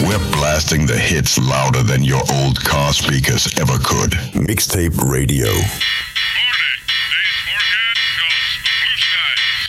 We're blasting the hits louder than your old car speakers ever could. Mixtape Radio. Morning. Today's forecast calls for blue skies.